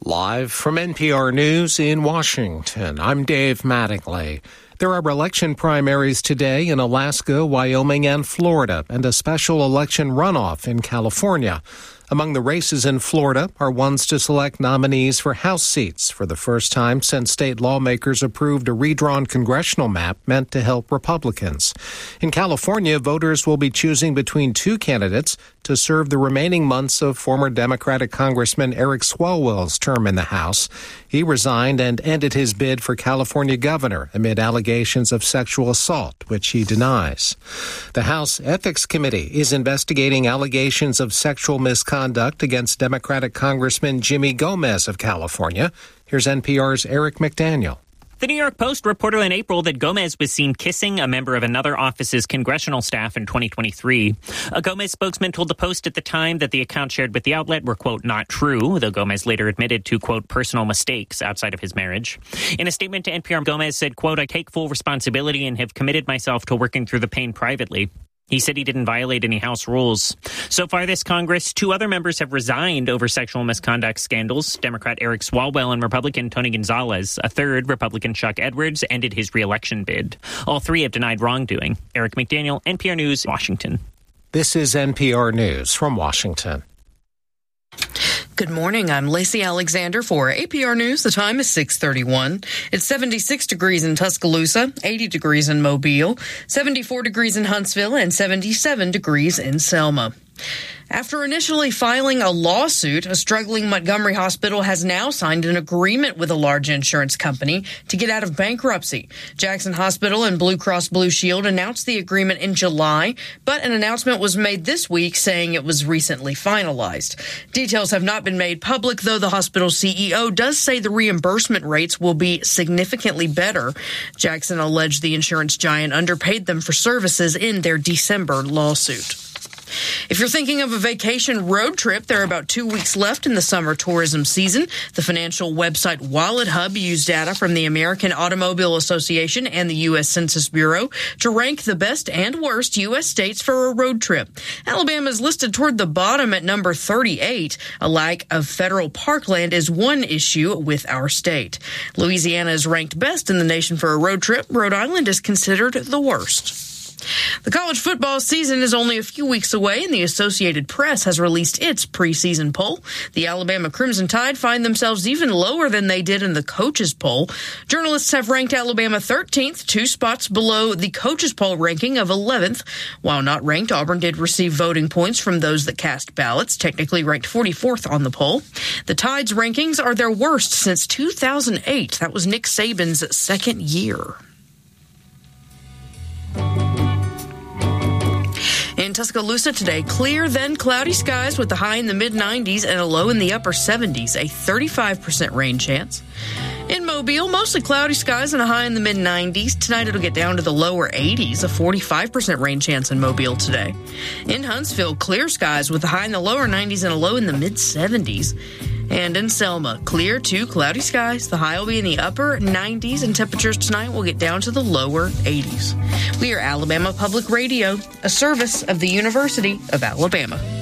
Live from NPR News in Washington, I'm Dave Mattingly. There are election primaries today in Alaska, Wyoming, and Florida, and a special election runoff in California. Among the races in Florida are ones to select nominees for House seats for the first time since state lawmakers approved a redrawn congressional map meant to help Republicans. In California, voters will be choosing between two candidates to serve the remaining months of former Democratic Congressman Eric Swalwell's term in the House. He resigned and ended his bid for California governor amid allegations of sexual assault, which he denies. The House Ethics Committee is investigating allegations of sexual misconduct against Democratic Congressman Jimmy Gomez of California. Here's NPR's Eric McDaniel. The New York Post reported in April that Gomez was seen kissing a member of another office's congressional staff in 2023. A Gomez spokesman told the Post at the time that the accounts shared with the outlet were, quote, not true, though Gomez later admitted to, quote, personal mistakes outside of his marriage. In a statement to NPR, Gomez said, quote, I take full responsibility and have committed myself to working through the pain privately. He said he didn't violate any House rules. So far this Congress, two other members have resigned over sexual misconduct scandals. Democrat Eric Swalwell and Republican Tony Gonzalez. A third, Republican Chuck Edwards, ended his re-election bid. All three have denied wrongdoing. Eric McDaniel, NPR News, Washington. This is NPR News from Washington. Good morning. I'm Lacey Alexander for APR News. The time is 6:31. It's 76 degrees in Tuscaloosa, 80 degrees in Mobile, 74 degrees in Huntsville, and 77 degrees in Selma. After initially filing a lawsuit, a struggling Montgomery hospital has now signed an agreement with a large insurance company to get out of bankruptcy. Jackson Hospital and Blue Cross Blue Shield announced the agreement in July, but an announcement was made this week saying it was recently finalized. Details have not been made public, though the hospital's CEO does say the reimbursement rates will be significantly better. Jackson alleged the insurance giant underpaid them for services in their December lawsuit. If you're thinking of a vacation road trip, there are about 2 weeks left in the summer tourism season. The financial website WalletHub used data from the American Automobile Association and the U.S. Census Bureau to rank the best and worst U.S. states for a road trip. Alabama is listed toward the bottom at number 38. A lack of federal parkland is one issue with our state. Louisiana is ranked best in the nation for a road trip. Rhode Island is considered the worst. The college football season is only a few weeks away, and the Associated Press has released its preseason poll. The Alabama Crimson Tide find themselves even lower than they did in the coaches poll. Journalists have ranked Alabama 13th, 2 spots below the coaches poll ranking of 11th. While not ranked, Auburn did receive voting points from those that cast ballots, technically ranked 44th on the poll. The Tide's rankings are their worst since 2008. That was Nick Saban's second year. In Tuscaloosa today, clear then cloudy skies with a high in the mid-90s and a low in the upper 70s, a 35% rain chance. In Mobile, mostly cloudy skies and a high in the mid-90s. Tonight it'll get down to the lower 80s, a 45% rain chance in Mobile today. In Huntsville, clear skies with a high in the lower 90s and a low in the mid-70s. And in Selma, clear to cloudy skies. The high will be in the upper 90s, and temperatures tonight will get down to the lower 80s. We are Alabama Public Radio, a service of the University of Alabama.